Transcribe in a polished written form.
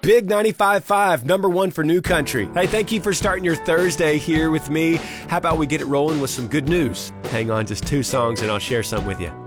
Big 95.5, number one for New Country. Hey, thank you for starting your Thursday here with me. How about we get it rolling with some good news? Hang on just 2 songs and I'll share some with you.